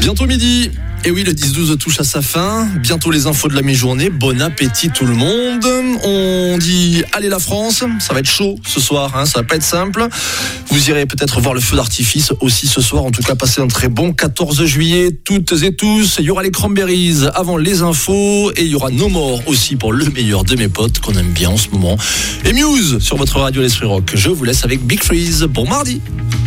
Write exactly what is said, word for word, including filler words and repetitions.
Bientôt midi. Et oui, le dix douze touche à sa fin. Bientôt les infos de la mi-journée. Bon appétit tout le monde. On dit allez la France. Ça va être chaud ce soir, hein, ça va pas être simple. Vous irez peut-être voir le feu d'artifice aussi ce soir. En tout cas, passez un très bon quatorze juillet toutes et tous. Il y aura les Cranberries avant les infos et il y aura No More aussi pour le meilleur de mes potes qu'on aime bien en ce moment. Et Muse sur votre radio L'Esprit Rock. Je vous laisse avec Big Freeze. Bon mardi.